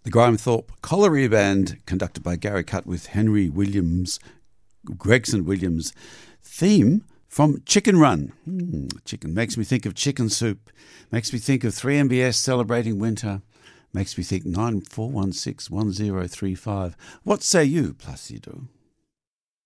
The Graham Thorpe Colliery Band, conducted by Gary Cutt with Henry Williams, Gregson Williams, theme from Chicken Run. Chicken makes me think of chicken soup, makes me think of 3MBS celebrating winter, makes me think 94161035. What say you, Placido?